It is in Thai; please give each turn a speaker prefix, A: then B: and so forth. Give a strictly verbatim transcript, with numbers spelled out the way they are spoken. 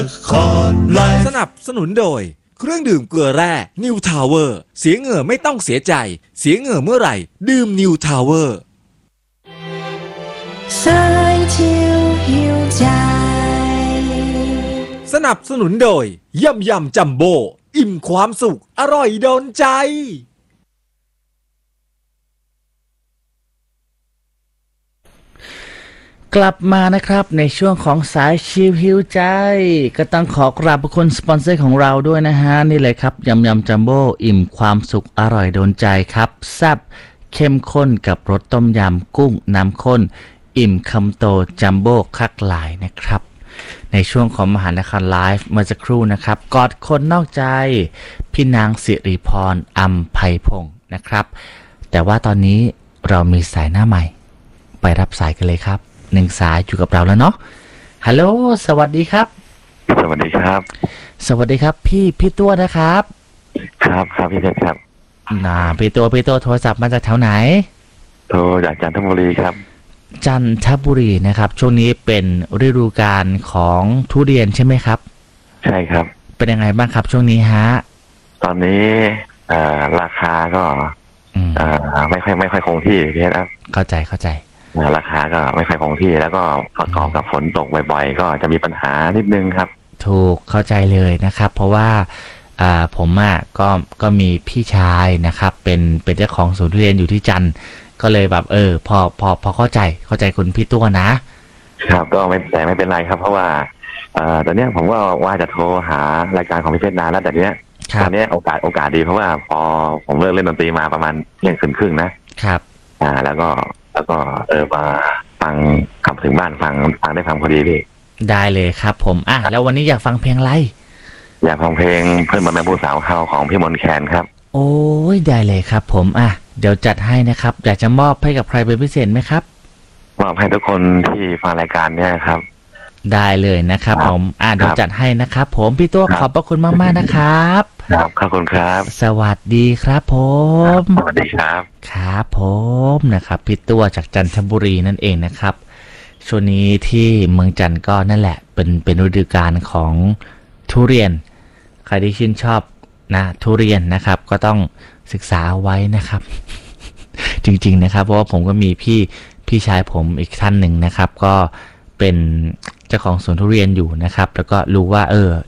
A: สนับสนุนโดยเครื่องดื่มเกลือแร่นิวทาวเวอร์เสียเหงื่อไม่ต้องเสียใจเสียเหงื่อเมื่อไหร่ดื่มนิวทาวเวอร์
B: สายชิวหิวใจ
A: สนับสนุนโดยยำยำจัมโบ้อิ่มความสุขอร่อยโดนใจ
C: กลับมานะครับในช่วงของสายชิวหิวใจก็ต้องขอกราบขอบคุณสปอนเซอร์ของเราด้วยนะฮะนี่เลยครับยำยำจัมโบ้อิ่มความสุขอร่อยโดนใจครับแซ่บเข้มข้นกับรสต้มยำกุ้งน้ำข้นอิ่มคำโตจัมโบ้คักหลายนะครับในช่วงของมหานครไลฟ์เมื่อสักครู่นะครับกอดคนนอกใจพี่นางสิริพรอัมไพพงศ์นะครับแต่ว่าตอนนี้เรามีสายหน้าใหม่ไปรับสายกันเลยครับหนึ่งสายอยู่กับเราแล้วเนาะฮัลโหลสวัสดีครับ
D: สวัสดีครับ
C: สวัสดีครับพี่พี่ตัวนะครับ
D: ครับครับพี่เพชรครับ
C: น่าพี่ตัวพี่ตัวโทรศัพท์มาจากแถวไหน
D: โทรจากจันทบุรีครับ
C: จันทบุรีนะครับช่วงนี้เป็นฤดูกาลของทุเรียนใช่ไหมครับ
D: ใช่ครับ
C: เป็นยังไงบ้างครับช่วงนี้ฮะ
D: ตอนนี้ราคาก็ไม่ค่อยไม่ค่อยคงที่พี่เพชรครับ
C: เข้าใจเข้าใจ
D: ราคาก็ไม่ค่อยคงที่แล้วก็ประกอบกับฝนตกบ่อยๆก็จะมีปัญหานิดนึงครับ
C: ถูกเข้าใจเลยนะครับเพราะว่าผมอ่ะก็ก็มีพี่ชายนะครับเป็นเป็นเจ้าของสวนทุเรียนอยู่ที่จันทร์ก็เลยแบบเออพอพอพอเข้าใจเข้าใจคุณพี่ตัวนะครับ
D: ก็ไม่แต่ไม่เป็นไรครับเพราะว่าตอนนี้ผมก็ว่าจะโทรหารายการของพี่เพชรนานแล้วแต่เนี้ยตอนนี้โอกาสโอกาสดีเพราะว่าพอผมเลิกเล่นดนตรีมาประมาณเที่ยงคืนครึ่งนะครับอ่าแล้วก็แล้วก็เออมาฟังกลับถึงบ้านฟังฟังได้ฟังพอดีพี่
C: ได้เลยครับผมอ่ะแล้ววันนี้อยากฟังเพลงอะไร
D: อยากฟังเพลงเพื่อนมาแม่ผู้สาวเขาของพี่มนต์แคนครับ
C: โอ้ยได้เลยครับผมอ่ะเดี๋ยวจัดให้นะครับอยากจะมอบให้กับใครเป็นพิเศษไหมครับ
D: มอบให้ทุกคนที่ฟังรายการเนี่ยครับ
C: ได้เลยนะครับผมอ่ะเดี๋ยวจัดให้นะครับผมพี่ตัวขอบพระคุณมากๆนะครับ
D: ครับขอบคุณครับ
C: สวัสดีครับผม
D: สวัสดีครับ
C: ครับผมนะครับพี่ตัวจากจันทบุรีนั่นเองนะครับช่วงนี้ที่เมืองจันทร์ก็นั่นแหละเป็นเป็นฤดูกาลของทุเรียนใครที่ชื่นชอบนะทุเรียนนะครับก็ต้องศึกษาไว้นะครับจริงๆนะครับเพราะว่าผมก็มีพี่พี่ชายผมอีกท่านหนึ่งนะครับก็เป็นเจ้าของสวนทุเรียนอยู่นะครับแล้วก็รู้ว่าเออ